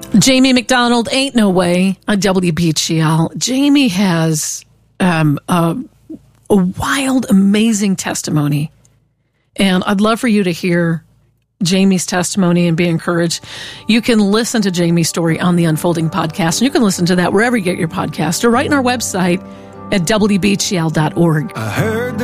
Jamie McDonald, Ain't No Way on WBGL. Jamie has a wild, amazing testimony. And I'd love for you to hear Jamie's testimony and be encouraged. You can listen to Jamie's story on the Unfolding Podcast, and you can listen to that wherever you get your podcast or right on our website at WBGL.org. I heard the